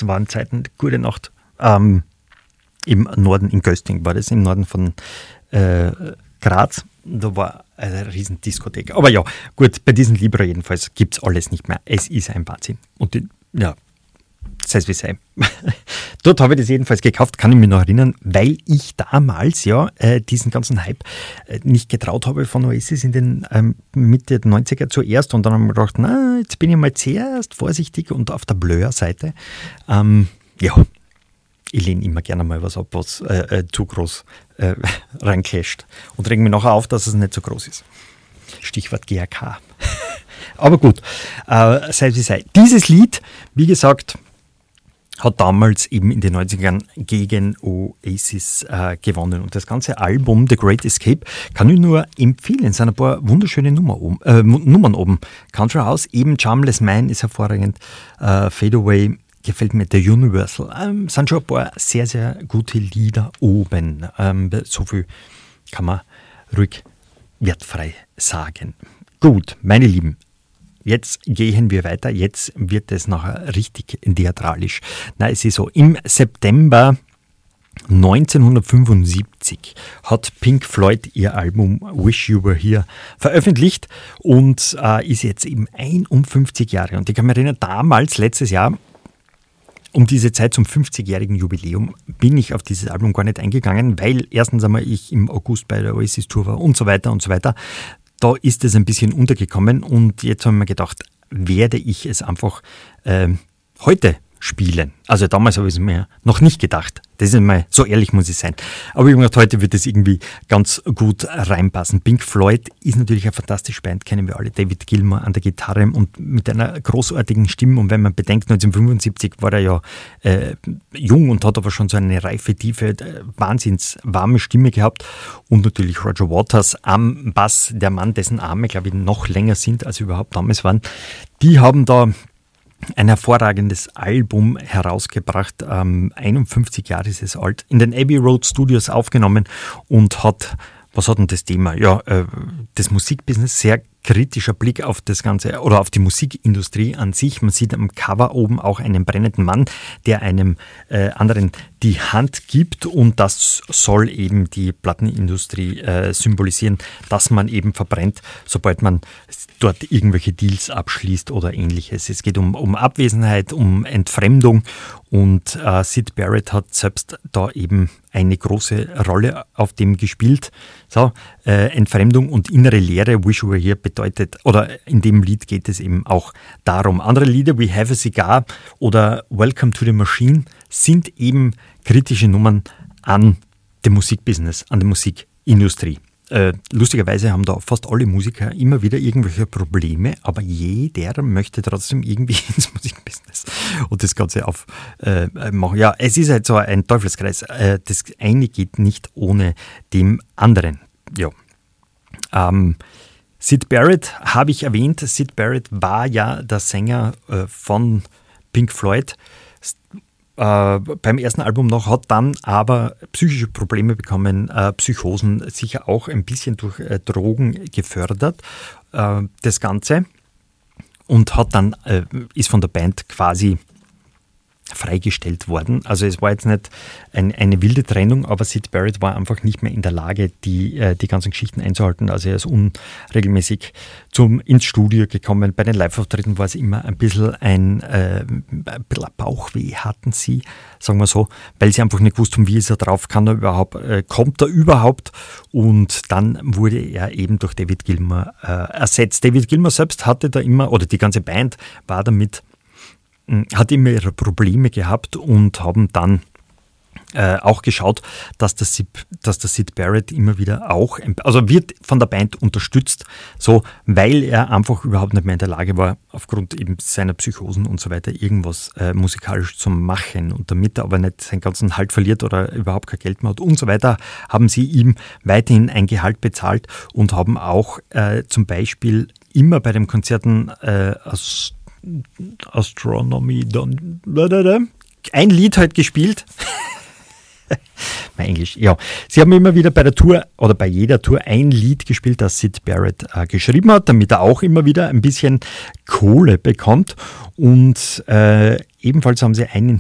das waren Zeiten, gute Nacht. Im Norden, in Gösting war das, im Norden von Graz. Da war eine riesen Diskothek. Aber ja, gut, bei diesen Libra jedenfalls gibt es alles nicht mehr. Es ist ein Wahnsinn. Und ja, sei es wie sei. Dort habe ich das jedenfalls gekauft, kann ich mich noch erinnern, weil ich damals ja diesen ganzen Hype nicht getraut habe von Oasis in den Mitte der 90er zuerst. Und dann habe ich mir gedacht, na, jetzt bin ich mal zuerst vorsichtig und auf der Blur-Seite. Ja, ich lehne immer gerne mal was ab, was zu groß reinclasht. Und reg mich nachher auf, dass es nicht so groß ist. Stichwort GRK. Aber gut, sei es wie sei. Dieses Lied, wie gesagt, hat damals eben in den 90ern gegen Oasis gewonnen. Und das ganze Album The Great Escape kann ich nur empfehlen. Es sind ein paar wunderschöne Nummern oben. Country House, eben Charmless Man ist hervorragend. Fade Away gefällt mir, The Universal. Sind schon ein paar sehr, sehr gute Lieder oben. So viel kann man ruhig wertfrei sagen. Gut, meine Lieben. Jetzt gehen wir weiter, jetzt wird es nachher richtig theatralisch. Na, es ist so, im September 1975 hat Pink Floyd ihr Album Wish You Were Here veröffentlicht und ist jetzt eben 51 Jahre. Und ich kann mich erinnern, damals, letztes Jahr, um diese Zeit zum 50-jährigen Jubiläum bin ich auf dieses Album gar nicht eingegangen, weil erstens einmal ich im August bei der Oasis Tour war und so weiter und so weiter. Da ist es ein bisschen untergekommen und jetzt habe ich mir gedacht, werde ich es einfach heute spielen. Also damals habe ich es mir noch nicht gedacht. Das ist mal, so ehrlich muss ich sein. Aber ich habe gedacht, heute wird es irgendwie ganz gut reinpassen. Pink Floyd ist natürlich eine fantastische Band, kennen wir alle. David Gilmour an der Gitarre und mit einer großartigen Stimme. Und wenn man bedenkt, 1975 war er ja jung und hat aber schon so eine reife, tiefe, wahnsinns warme Stimme gehabt. Und natürlich Roger Waters am Bass, der Mann, dessen Arme, glaube ich, noch länger sind, als sie überhaupt damals waren. Die haben da ein hervorragendes Album herausgebracht, 51 Jahre ist es alt, in den Abbey Road Studios aufgenommen und hat, was hat denn das Thema? Ja, das Musikbusiness, sehr kritischer Blick auf das Ganze oder auf die Musikindustrie an sich. Man sieht am Cover oben auch einen brennenden Mann, der einem anderen die Hand gibt und das soll eben die Plattenindustrie symbolisieren, dass man eben verbrennt, sobald man dort irgendwelche Deals abschließt oder ähnliches. Es geht um Abwesenheit, um Entfremdung und Syd Barrett hat selbst da eben eine große Rolle auf dem gespielt. So, Entfremdung und innere Leere, Wish You Were Here bedeutet, oder in dem Lied geht es eben auch darum. Andere Lieder wie Have a Cigar oder Welcome to the Machine sind eben kritische Nummern an dem Musikbusiness, an der Musikindustrie. Lustigerweise haben da fast alle Musiker immer wieder irgendwelche Probleme, aber jeder möchte trotzdem irgendwie ins Musikbusiness und das Ganze machen. Ja, es ist halt so ein Teufelskreis. Das eine geht nicht ohne dem anderen. Ja. Syd Barrett habe ich erwähnt. Syd Barrett war ja der Sänger von Pink Floyd. Beim ersten Album noch, hat dann aber psychische Probleme bekommen, Psychosen, sicher auch ein bisschen durch Drogen gefördert, das Ganze, und hat dann, ist von der Band quasi freigestellt worden. Also es war jetzt nicht eine wilde Trennung, aber Syd Barrett war einfach nicht mehr in der Lage, die ganzen Geschichten einzuhalten. Also er ist unregelmäßig ins Studio gekommen. Bei den Live-Auftritten war es immer ein bisschen ein Bauchweh hatten sie, sagen wir so, weil sie einfach nicht gewusst haben, wie ist er drauf, kommt er überhaupt? Und dann wurde er eben durch David Gilmour ersetzt. David Gilmour selbst hatte da immer, oder die ganze Band war damit, hat immer ihre Probleme gehabt und haben dann auch geschaut, dass der Syd Barrett immer wieder auch, also wird von der Band unterstützt, so, weil er einfach überhaupt nicht mehr in der Lage war, aufgrund eben seiner Psychosen und so weiter, irgendwas musikalisch zu machen. Und damit er aber nicht seinen ganzen Halt verliert oder überhaupt kein Geld mehr hat und so weiter, haben sie ihm weiterhin ein Gehalt bezahlt und haben auch zum Beispiel immer bei den Konzerten Astronomy, ein Lied halt gespielt. Mein Englisch, ja. Sie haben immer wieder bei der Tour oder bei jeder Tour ein Lied gespielt, das Syd Barrett geschrieben hat, damit er auch immer wieder ein bisschen Kohle bekommt. Und ebenfalls haben sie einen